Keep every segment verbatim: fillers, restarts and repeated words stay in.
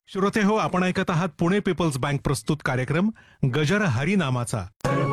श्रोते हो, आपण ऐकत आहात पुणे पीपल्स बँक प्रस्तुत कार्यक्रम गजर हरी नामाचा.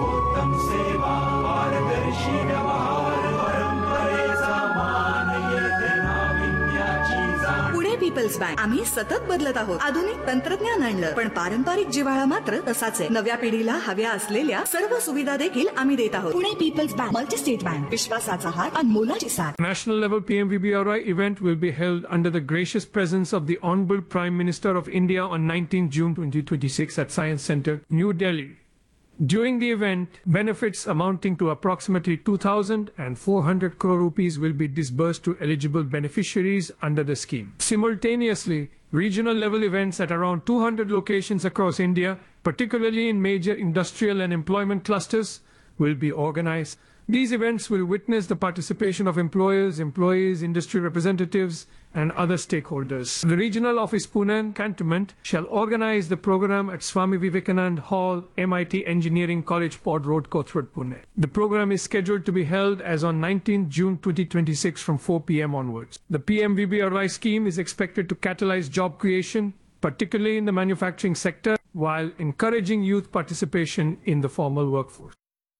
Pune peoples bank. आम्ही सतत बदलत आहोत. आधुनिक तंत्रज्ञान आणलं, पण पारंपरिक जिव्हाळा मात्र तसाच आहे. नव्या पिढीला हव्या असलेल्या सर्व सुविधा देखील आम्ही देत आहोत. Pune peoples bank, multi state bank, विश्वासाचा हार, अनमोलाची साथ. National level P M V B R Y event will be held under the gracious presence of the Honorable Prime Minister of India on nineteenth June twenty twenty-six at Science Center, New Delhi. During the event, benefits amounting to approximately two thousand four hundred crore rupees will be disbursed to eligible beneficiaries under the scheme. Simultaneously, regional level events at around two hundred locations across India, particularly in major industrial and employment clusters, will be organized. These events will witness the participation of employers, employees, industry representatives, and other stakeholders. The regional office Pune Cantonment shall organize the program at Swami Vivekanand Hall, M I T Engineering College, Pod Road, Kothurad, Pune. The program is scheduled to be held as on nineteenth June twenty twenty-six from four p m onwards. The P M V B R Y scheme is expected to catalyze job creation, particularly in the manufacturing sector, while encouraging youth participation in the formal workforce.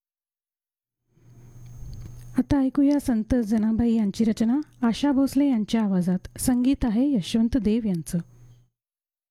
आता ऐकूया संत जनाबाई यांची रचना. आशा भोसले यांच्या आवाजात. संगीत आहे यशवंत देव यांचं.